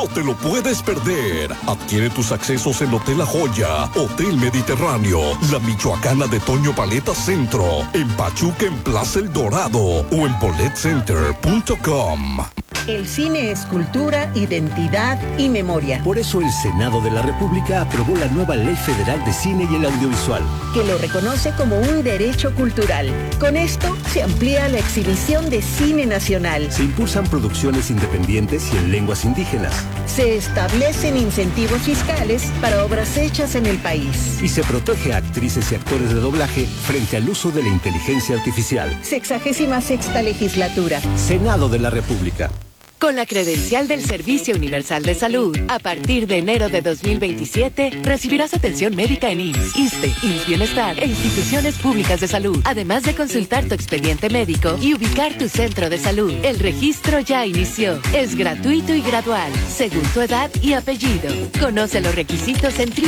te lo puedes perder. Adquiere tus accesos en Hotel La Joya, Hotel Mediterráneo, La Michoacana de Toño Paleta Centro, en Pachuca en Plaza El Dorado o en boletcenter.com. El cine es cultura, identidad y memoria. Por eso el Senado de la República aprobó la nueva Ley Federal de Cine y el Audiovisual, que lo reconoce como un derecho cultural. Con esto se amplía la exhibición de cine nacional. Se impulsan producciones independientes y en lenguas indígenas. Se establecen incentivos fiscales para obras hechas en el país. Y se protege a actrices y actores de doblaje frente al uso de la inteligencia artificial. 66ª legislatura. Senado de la República. Con la credencial del Servicio Universal de Salud, a partir de enero de 2027, recibirás atención médica en IMSS, ISSSTE, IMSS Bienestar e instituciones públicas de salud, además de consultar tu expediente médico y ubicar tu centro de salud. El registro ya inició. Es gratuito y gradual, según tu edad y apellido. Conoce los requisitos en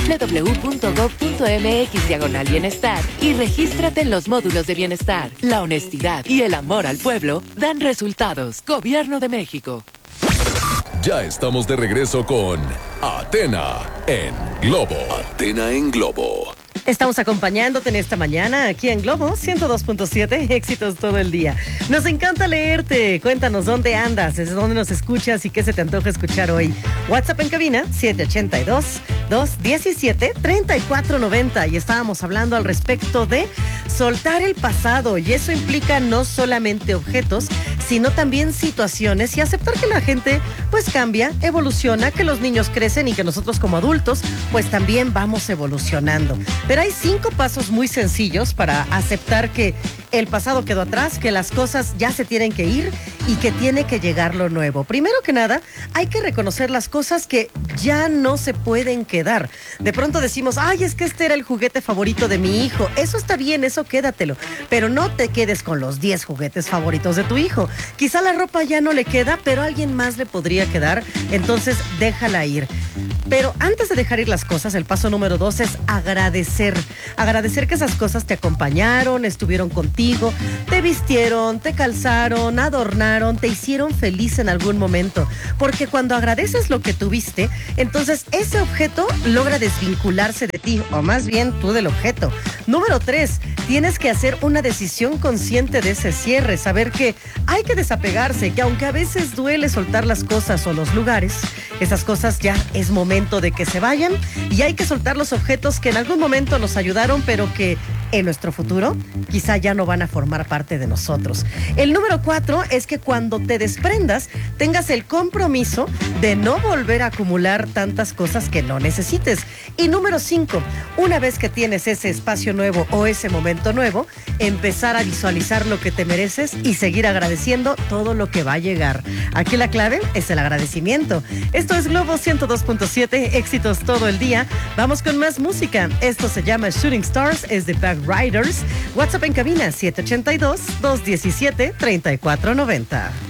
www.gov.mx/bienestar y regístrate en los módulos de bienestar. La honestidad y el amor al pueblo dan resultados. Gobierno de México. Ya estamos de regreso con Atena en Globo. Atena en Globo. Estamos acompañándote en esta mañana aquí en Globo 102.7, éxitos todo el día. Nos encanta leerte. Cuéntanos dónde andas, desde dónde nos escuchas y qué se te antoja escuchar hoy. WhatsApp en cabina 782-217-3490. Y estábamos hablando al respecto de soltar el pasado. Y eso implica no solamente objetos, sino también situaciones y aceptar que la gente pues cambia, evoluciona, que los niños crecen y que nosotros como adultos pues también vamos evolucionando. Pero hay 5 pasos muy sencillos para aceptar que el pasado quedó atrás, que las cosas ya se tienen que ir y que tiene que llegar lo nuevo. Primero que nada, hay que reconocer las cosas que ya no se pueden quedar. De pronto decimos, ay, es que este era el juguete favorito de mi hijo. Eso está bien, eso quédatelo. Pero no te quedes con los 10 juguetes favoritos de tu hijo. Quizá la ropa ya no le queda, pero a alguien más le podría quedar. Entonces, déjala ir. Pero antes de dejar ir las cosas, el paso número 2 es agradecer. Agradecer que esas cosas te acompañaron, estuvieron contigo, te vistieron, te calzaron, adornaron, te hicieron feliz en algún momento. Porque cuando agradeces lo que tuviste, entonces ese objeto logra desvincularse de ti, o más bien tú del objeto. Número 3, tienes que hacer una decisión consciente de ese cierre, saber que hay que desapegarse, que aunque a veces duele soltar las cosas o los lugares, esas cosas ya es momento de que se vayan y hay que soltar los objetos que en algún momento nos ayudaron, pero que en nuestro futuro quizá ya no van a formar parte de nosotros. El número 4 es que cuando te desprendas, tengas el compromiso de no volver a acumular tantas cosas que no necesites. Y número 5, una vez que tienes ese espacio nuevo o ese momento nuevo, empezar a visualizar lo que te mereces y seguir agradeciendo todo lo que va a llegar. Aquí la clave es el agradecimiento. Esto es Globo 102.7, éxitos todo el día. Vamos con más música. Esto se llama Shooting Stars, es de Back Riders. WhatsApp en cabina 782-217-3490.